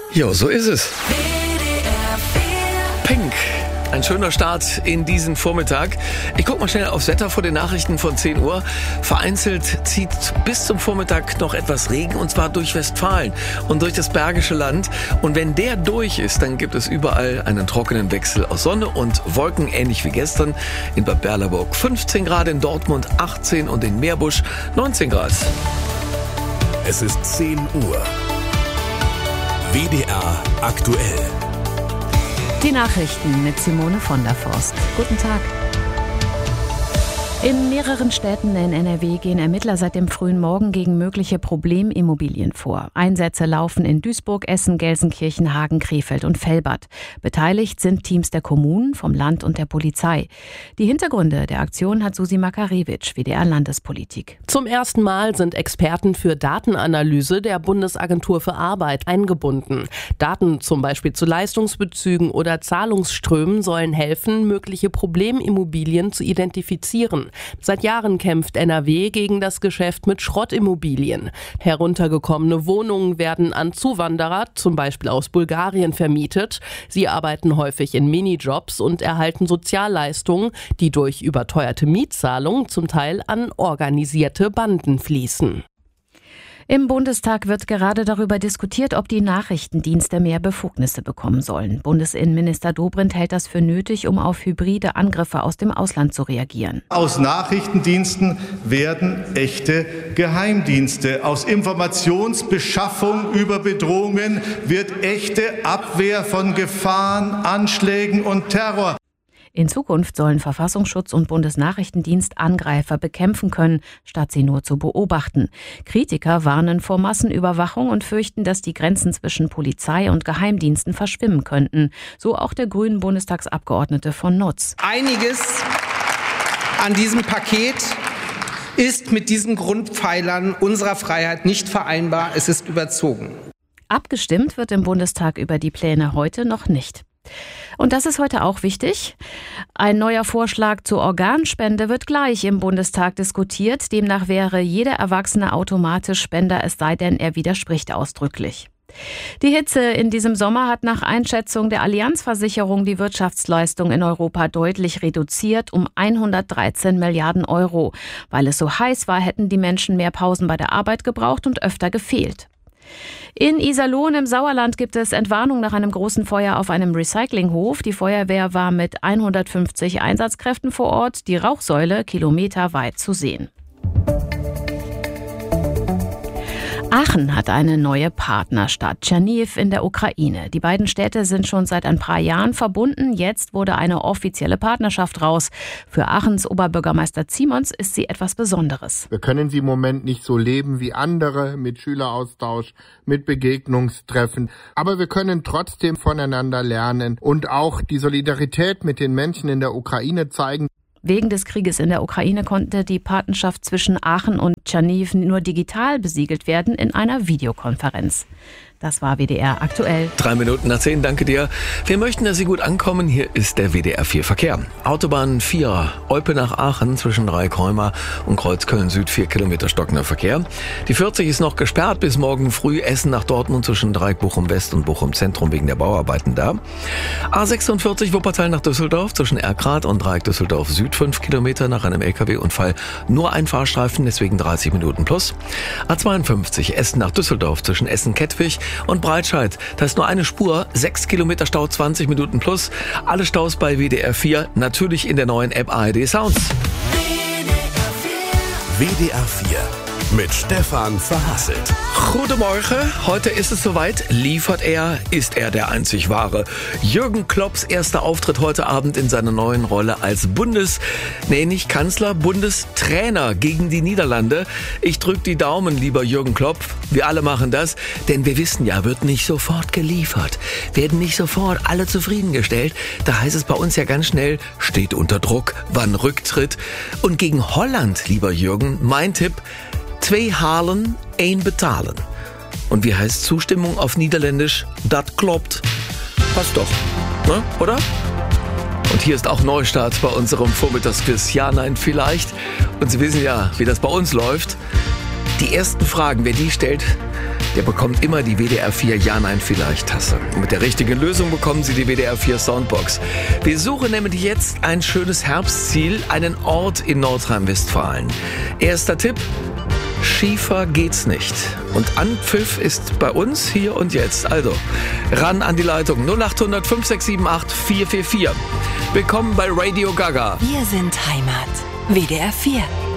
Jo, so ist es. Pink. Ein schöner Start in diesen Vormittag. Ich gucke mal schnell aufs Wetter vor den Nachrichten von 10 Uhr. Vereinzelt zieht bis zum Vormittag noch etwas Regen, und zwar durch Westfalen und durch das Bergische Land. Und wenn der durch ist, dann gibt es überall einen trockenen Wechsel aus Sonne und Wolken, ähnlich wie gestern. In Bad Berleburg 15 Grad, in Dortmund 18 und in Meerbusch 19 Grad. Es ist 10 Uhr. WDR aktuell. Die Nachrichten mit Simone von der Forst. Guten Tag. In mehreren Städten in NRW gehen Ermittler seit dem frühen Morgen gegen mögliche Problemimmobilien vor. Einsätze laufen in Duisburg, Essen, Gelsenkirchen, Hagen, Krefeld und Velbert. Beteiligt sind Teams der Kommunen, vom Land und der Polizei. Die Hintergründe der Aktion hat Susi Makarewitsch, WDR Landespolitik. Zum ersten Mal sind Experten für Datenanalyse der Bundesagentur für Arbeit eingebunden. Daten zum Beispiel zu Leistungsbezügen oder Zahlungsströmen sollen helfen, mögliche Problemimmobilien zu identifizieren. Seit Jahren kämpft NRW gegen das Geschäft mit Schrottimmobilien. Heruntergekommene Wohnungen werden an Zuwanderer, zum Beispiel aus Bulgarien, vermietet. Sie arbeiten häufig in Minijobs und erhalten Sozialleistungen, die durch überteuerte Mietzahlungen zum Teil an organisierte Banden fließen. Im Bundestag wird gerade darüber diskutiert, ob die Nachrichtendienste mehr Befugnisse bekommen sollen. Bundesinnenminister Dobrindt hält das für nötig, um auf hybride Angriffe aus dem Ausland zu reagieren. Aus Nachrichtendiensten werden echte Geheimdienste. Aus Informationsbeschaffung über Bedrohungen wird echte Abwehr von Gefahren, Anschlägen und Terror. In Zukunft sollen Verfassungsschutz und Bundesnachrichtendienst Angreifer bekämpfen können, statt sie nur zu beobachten. Kritiker warnen vor Massenüberwachung und fürchten, dass die Grenzen zwischen Polizei und Geheimdiensten verschwimmen könnten. So auch der grünen Bundestagsabgeordnete von Nutz. Einiges an diesem Paket ist mit diesen Grundpfeilern unserer Freiheit nicht vereinbar. Es ist überzogen. Abgestimmt wird im Bundestag über die Pläne heute noch nicht. Und das ist heute auch wichtig. Ein neuer Vorschlag zur Organspende wird gleich im Bundestag diskutiert. Demnach wäre jeder Erwachsene automatisch Spender, es sei denn, er widerspricht ausdrücklich. Die Hitze in diesem Sommer hat nach Einschätzung der Allianz-Versicherung die Wirtschaftsleistung in Europa deutlich reduziert um 113 Milliarden Euro. Weil es so heiß war, hätten die Menschen mehr Pausen bei der Arbeit gebraucht und öfter gefehlt. In Iserlohn im Sauerland gibt es Entwarnung nach einem großen Feuer auf einem Recyclinghof. Die Feuerwehr war mit 150 Einsatzkräften vor Ort, die Rauchsäule kilometerweit zu sehen. Aachen hat eine neue Partnerstadt, Tscherniw in der Ukraine. Die beiden Städte sind schon seit ein paar Jahren verbunden. Jetzt wurde eine offizielle Partnerschaft raus. Für Aachens Oberbürgermeister Ziemons ist sie etwas Besonderes. Wir können sie im Moment nicht so leben wie andere, mit Schüleraustausch, mit Begegnungstreffen. Aber wir können trotzdem voneinander lernen und auch die Solidarität mit den Menschen in der Ukraine zeigen. Wegen des Krieges in der Ukraine konnte die Partnerschaft zwischen Aachen und Tscherniw nur digital besiegelt werden in einer Videokonferenz. Das war WDR aktuell. 3 Minuten nach 10, danke dir. Wir möchten, dass Sie gut ankommen. Hier ist der WDR 4 Verkehr. Autobahn 4, Olpe nach Aachen zwischen Dreieck-Heuma und Kreuz Köln-Süd, 4 Kilometer stockender Verkehr. Die 40 ist noch gesperrt bis morgen früh. Essen nach Dortmund zwischen Dreieck Bochum West und Bochum Zentrum wegen der Bauarbeiten da. A46 Wuppertal nach Düsseldorf zwischen Erkrath und Dreieck Düsseldorf Süd, 5 Kilometer nach einem LKW-Unfall. Nur ein Fahrstreifen, deswegen 30 Minuten plus. A52 Essen nach Düsseldorf zwischen Essen-Kettwig und Breitscheid. Da ist nur eine Spur, 6 Kilometer Stau, 20 Minuten plus. Alle Staus bei WDR 4, natürlich in der neuen App ARD Sounds. WDR 4 mit Stefan Verhasselt. Guten Morgen, heute ist es soweit. Liefert er, ist er der einzig wahre. Jürgen Klopps erster Auftritt heute Abend in seiner neuen Rolle als Kanzler, Bundestrainer gegen die Niederlande. Ich drück die Daumen, lieber Jürgen Klopp. Wir alle machen das, denn wir wissen ja, wird nicht sofort geliefert. Werden nicht sofort alle zufriedengestellt. Da heißt es bei uns ja ganz schnell, steht unter Druck, wann Rücktritt. Und gegen Holland, lieber Jürgen, mein Tipp, 2 halen, 1 betalen. Und wie heißt Zustimmung auf Niederländisch? Dat klopt. Passt doch, ne? Oder? Und hier ist auch Neustart bei unserem Vormittagsquiz. Ja, nein, vielleicht. Und Sie wissen ja, wie das bei uns läuft. Die ersten Fragen, wer die stellt, der bekommt immer die WDR 4 Ja-Nein-Vielleicht-Tasse. Und mit der richtigen Lösung bekommen Sie die WDR 4 Soundbox. Wir suchen nämlich jetzt ein schönes Herbstziel, einen Ort in Nordrhein-Westfalen. Erster Tipp: schiefer geht's nicht. Und Anpfiff ist bei uns hier und jetzt. Also, ran an die Leitung 0800 5678 444. Willkommen bei Radio Gaga. Wir sind Heimat. WDR 4.